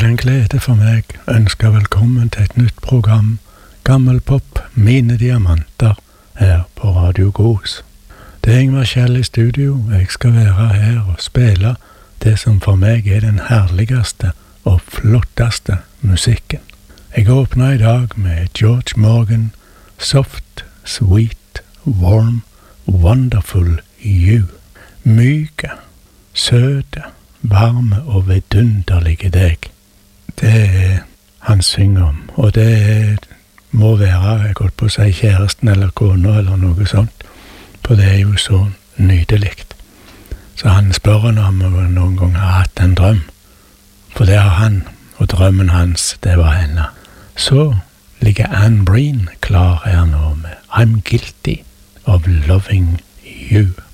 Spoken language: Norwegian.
det en glede for meg å ønske velkommen til et nytt program, Gammelpop, mine diamanter, her på Radio Gos. Det er Ingvar Kjell i studio, og jeg skal være her og spille det som for meg er den herligste og flotteste musikken. Jeg åpner i dag med George Morgan, Soft, Sweet, Warm, Wonderful You. Myke, søte, varme og vidunderlige deg. Det er han synger om, og det må være, jeg holdt på å si, kjæresten eller kona eller noe sånt, for det er jo så nydelig. Så han spør henne om hun noen gang har hatt en drøm, for det har han, og drømmen hans, det var henne. Så ligger Anne Breen klar her nå med I'm Guilty of Loving You.